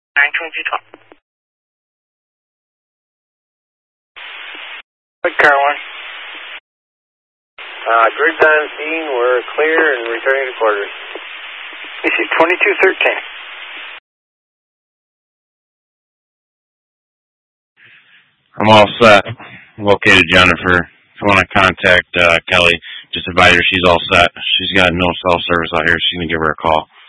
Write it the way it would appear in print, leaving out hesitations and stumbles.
92212. Caroline. Grid's on scene. We're clear and returning to quarters. This is 2213. I'm all set. Located Jennifer. If you want to contact Kelly, just advise her she's all set. She's got no cell service out here. She's going to give her a call.